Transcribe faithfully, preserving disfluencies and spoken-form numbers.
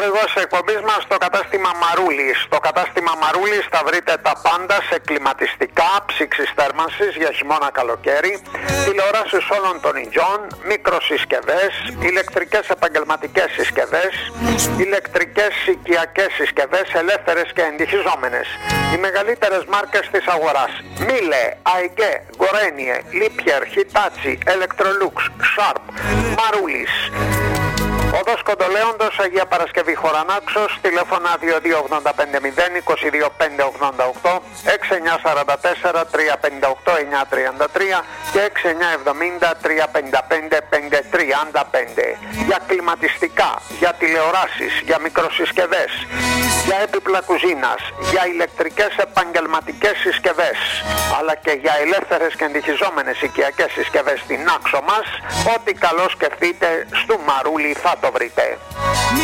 χορηγός εκπομπής μας το κατάστημα Μαρούλης. Στο κατάστημα Μαρούλης θα βρείτε τα πάντα σε κλιματιστικά, ψήξεις θέρμανσης για χειμώνα καλοκαίρι, τηλεοράσεις όλων των ειδιών, μικροσυσκευές, ηλεκτρικές επαγγελματικές συσκευές, ηλεκτρικές οικιακές συσκευές, ελεύθερες και εντυχιζόμενες. Οι μεγαλύτερες μάρκες της αγοράς: Miele, Aige, Gorenje, Liebherr, Hitachi, Electrolux, Sharp, Maroulis. Οδός Κοντολέοντος, Αγία Παρασκευή Χωρανάξος, τηλέφωνα δύο δύο ογδόντα πέντε μηδέν είκοσι δύο πέντε ογδόντα οκτώ, έξι εννιά τέσσερα τέσσερα τρία πέντε οκτώ εννιά τριάντα τρία και έξι εννιά εβδομήντα τρία πέντε πέντε πέντε τριάντα πέντε. Για κλιματιστικά, για τηλεοράσεις, για μικροσυσκευές, για έπιπλα κουζίνας, για ηλεκτρικές επαγγελματικές συσκευές, αλλά και για ελεύθερες και εντυχιζόμενες οικιακές συσκευές στην άξο μας, ό,τι καλό σκεφτείτε, στο Μαρούλι θα το βρείτε.